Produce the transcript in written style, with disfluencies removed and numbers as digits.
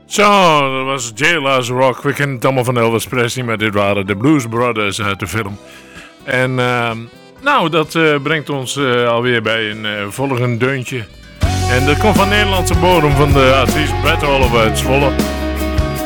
Zo, dat was Jailhouse Rock. We kennen het allemaal van Elvis Presley, maar dit waren de Blues Brothers uit de film. En nou, dat brengt ons alweer bij een volgend deuntje. En dat komt van Nederlandse bodem van de artiest Brett Oliver uit Zwolle.